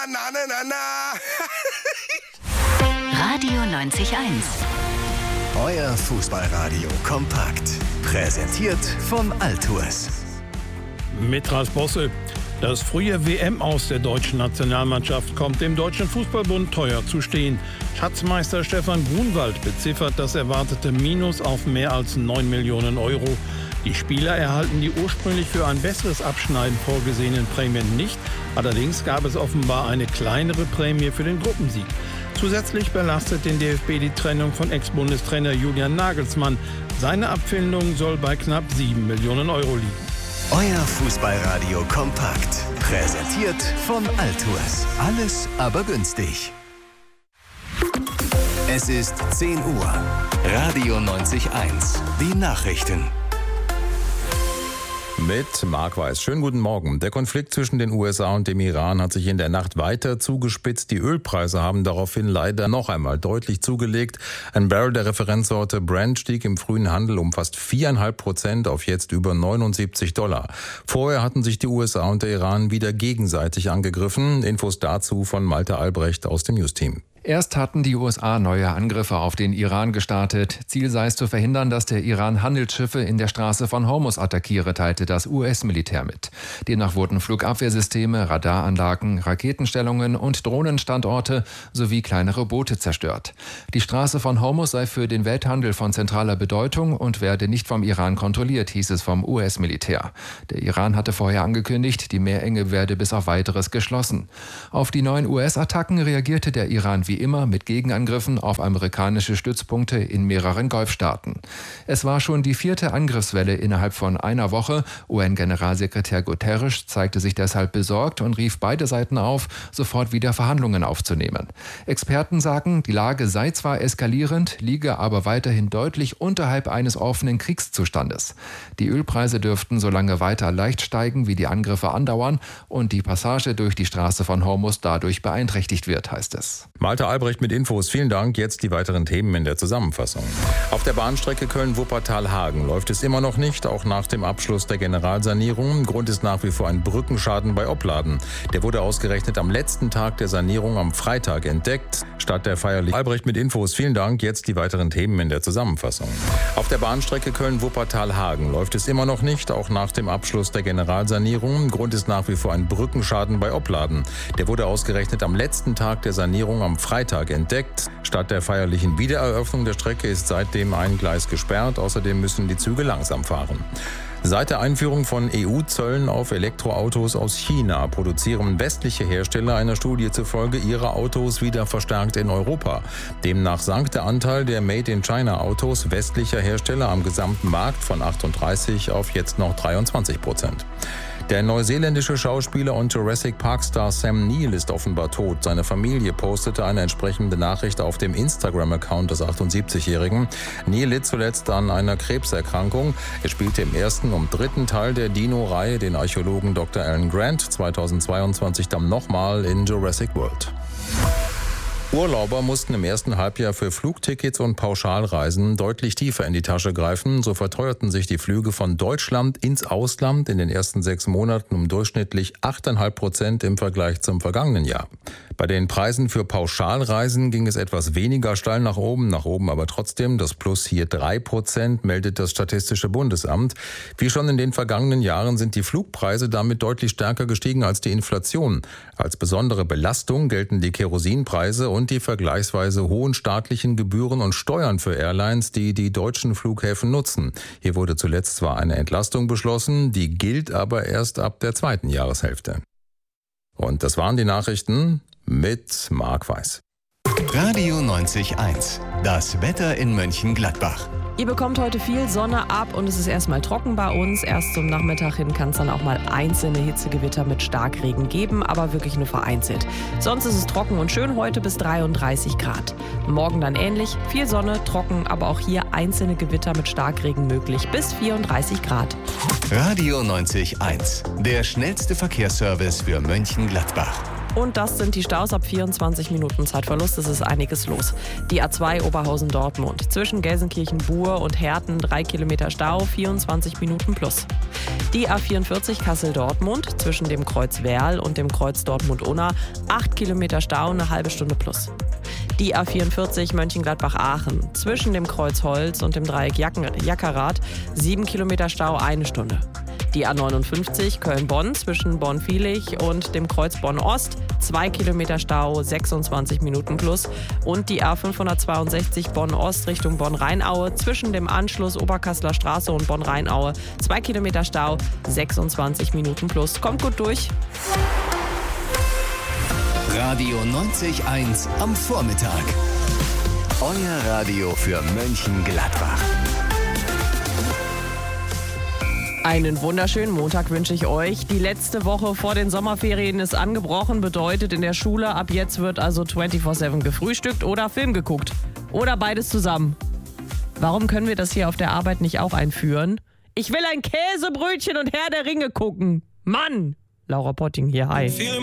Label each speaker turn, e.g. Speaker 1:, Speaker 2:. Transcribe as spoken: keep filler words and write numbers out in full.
Speaker 1: na, na, na, na.
Speaker 2: Radio neunzig Komma eins.
Speaker 3: Euer Fußballradio kompakt. Präsentiert von Altours.
Speaker 4: Mit Ralf Bosse. Das frühe W M-Aus der deutschen Nationalmannschaft kommt dem Deutschen Fußballbund teuer zu stehen. Schatzmeister Stefan Grunwald beziffert das erwartete Minus auf mehr als neun Millionen Euro. Die Spieler erhalten die ursprünglich für ein besseres Abschneiden vorgesehenen Prämien nicht. Allerdings gab es offenbar eine kleinere Prämie für den Gruppensieg. Zusätzlich belastet den D F B die Trennung von Ex-Bundestrainer Julian Nagelsmann. Seine Abfindung soll bei knapp sieben Millionen Euro liegen.
Speaker 3: Euer Fußballradio kompakt. Präsentiert von Altours. Alles aber günstig. Es ist zehn Uhr. Radio neunzig Komma eins. Die Nachrichten.
Speaker 5: Mit Marc Weiß. Schönen guten Morgen. Der Konflikt zwischen den U S A und dem Iran hat sich in der Nacht weiter zugespitzt. Die Ölpreise haben daraufhin leider noch einmal deutlich zugelegt. Ein Barrel der Referenzsorte Brent stieg im frühen Handel um fast viereinhalb Prozent auf jetzt über neunundsiebzig Dollar. Vorher hatten sich die U S A und der Iran wieder gegenseitig angegriffen. Infos dazu von Malte Albrecht aus dem News-Team.
Speaker 6: Erst hatten die U S A neue Angriffe auf den Iran gestartet. Ziel sei es zu verhindern, dass der Iran Handelsschiffe in der Straße von Hormuz attackiere, teilte das U S-Militär mit. Demnach wurden Flugabwehrsysteme, Radaranlagen, Raketenstellungen und Drohnenstandorte sowie kleinere Boote zerstört. Die Straße von Hormuz sei für den Welthandel von zentraler Bedeutung und werde nicht vom Iran kontrolliert, hieß es vom U S-Militär. Der Iran hatte vorher angekündigt, die Meerenge werde bis auf Weiteres geschlossen. Auf die neuen U S-Attacken reagierte der Iran wie immer mit Gegenangriffen auf amerikanische Stützpunkte in mehreren Golfstaaten. Es war schon die vierte Angriffswelle innerhalb von einer Woche. U N-Generalsekretär Guterres zeigte sich deshalb besorgt und rief beide Seiten auf, sofort wieder Verhandlungen aufzunehmen. Experten sagen, die Lage sei zwar eskalierend, liege aber weiterhin deutlich unterhalb eines offenen Kriegszustandes. Die Ölpreise dürften so lange weiter leicht steigen, wie die Angriffe andauern und die Passage durch die Straße von Hormuz dadurch beeinträchtigt wird, heißt es.
Speaker 5: Malte Albrecht mit Infos. Vielen Dank. Jetzt die weiteren Themen in der Zusammenfassung. Auf der Bahnstrecke Köln-Wuppertal-Hagen läuft es immer noch nicht, auch nach dem Abschluss der Generalsanierung. Grund ist nach wie vor ein Brückenschaden bei Opladen. Der wurde ausgerechnet am letzten Tag der Sanierung am Freitag entdeckt. Statt der feierlichen Albrecht mit Infos. Vielen Dank. Jetzt die weiteren Themen in der Zusammenfassung. Auf der Bahnstrecke Köln-Wuppertal-Hagen läuft es immer noch nicht, auch nach dem Abschluss der Generalsanierung. Grund ist nach wie vor ein Brückenschaden bei Opladen. Der wurde ausgerechnet am letzten Tag der Sanierung am Freitag entdeckt. Statt der feierlichen Wiedereröffnung der Strecke ist seitdem ein Gleis gesperrt. Außerdem müssen die Züge langsam fahren. Seit der Einführung von E U-Zöllen auf Elektroautos aus China produzieren westliche Hersteller einer Studie zufolge ihre Autos wieder verstärkt in Europa. Demnach sank der Anteil der Made-in-China-Autos westlicher Hersteller am gesamten Markt von achtunddreißig auf jetzt noch dreiundzwanzig Prozent. Der neuseeländische Schauspieler und Jurassic Park-Star Sam Neill ist offenbar tot. Seine Familie postete eine entsprechende Nachricht auf dem Instagram-Account des achtundsiebzigjährigen. Neill litt zuletzt an einer Krebserkrankung. Er spielte im ersten und dritten Teil der Dino-Reihe den Archäologen Doktor Alan Grant, zweitausendzweiundzwanzig dann nochmal in Jurassic World. Urlauber mussten im ersten Halbjahr für Flugtickets und Pauschalreisen deutlich tiefer in die Tasche greifen. So verteuerten sich die Flüge von Deutschland ins Ausland in den ersten sechs Monaten um durchschnittlich acht Komma fünf Prozent im Vergleich zum vergangenen Jahr. Bei den Preisen für Pauschalreisen ging es etwas weniger steil nach oben, nach oben aber trotzdem. Das Plus hier drei Prozent, meldet das Statistische Bundesamt. Wie schon in den vergangenen Jahren sind die Flugpreise damit deutlich stärker gestiegen als die Inflation. Als besondere Belastung gelten die Kerosinpreise und die vergleichsweise hohen staatlichen Gebühren und Steuern für Airlines, die die deutschen Flughäfen nutzen. Hier wurde zuletzt zwar eine Entlastung beschlossen, die gilt aber erst ab der zweiten Jahreshälfte. Und das waren die Nachrichten mit Marc Weiß.
Speaker 3: Radio neunzig Komma eins. Das Wetter in Mönchengladbach.
Speaker 7: Ihr bekommt heute viel Sonne ab und es ist erstmal trocken bei uns. Erst zum Nachmittag hin kann es dann auch mal einzelne Hitzegewitter mit Starkregen geben, aber wirklich nur vereinzelt. Sonst ist es trocken und schön, heute bis dreiunddreißig Grad. Morgen dann ähnlich, viel Sonne, trocken, aber auch hier einzelne Gewitter mit Starkregen möglich bis vierunddreißig Grad.
Speaker 3: Radio neunzig Komma eins. Der schnellste Verkehrsservice für Mönchengladbach.
Speaker 7: Und das sind die Staus ab vierundzwanzig Minuten Zeitverlust. Es ist einiges los. Die A zwei Oberhausen-Dortmund. Zwischen Gelsenkirchen-Buhr und Herten drei Kilometer Stau, vierundzwanzig Minuten plus. Die A vierundvierzig Kassel-Dortmund. Zwischen dem Kreuz Werl und dem Kreuz Dortmund-Unna acht Kilometer Stau, eine halbe Stunde plus. Die A vierundvierzig Mönchengladbach-Aachen. Zwischen dem Kreuz Holz und dem Dreieck Jackerath sieben Kilometer Stau, eine Stunde. Die A neunundfünfzig Köln-Bonn zwischen Bonn-Vielig und dem Kreuz Bonn-Ost zwei Kilometer Stau, sechsundzwanzig Minuten plus. Und die A fünfhundertzweiundsechzig Bonn-Ost Richtung Bonn-Rheinaue zwischen dem Anschluss Oberkasseler Straße und Bonn-Rheinaue zwei Kilometer Stau, sechsundzwanzig Minuten plus. Kommt gut durch.
Speaker 3: Radio neunzig eins am Vormittag. Euer Radio für Mönchengladbach.
Speaker 7: Einen wunderschönen Montag wünsche ich euch. Die letzte Woche vor den Sommerferien ist angebrochen, bedeutet in der Schule, ab jetzt wird also vierundzwanzig sieben gefrühstückt oder Film geguckt. Oder beides zusammen. Warum können wir das hier auf der Arbeit nicht auch einführen? Ich will ein Käsebrötchen und Herr der Ringe gucken. Mann! Laura Potting hier, hi.